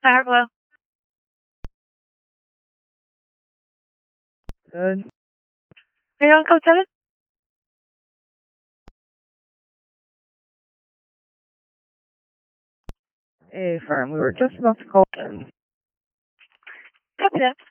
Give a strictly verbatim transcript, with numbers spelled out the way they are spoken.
Hello. Good. Are you on code seven? Hey, firm. We were just about to call in. Copy that.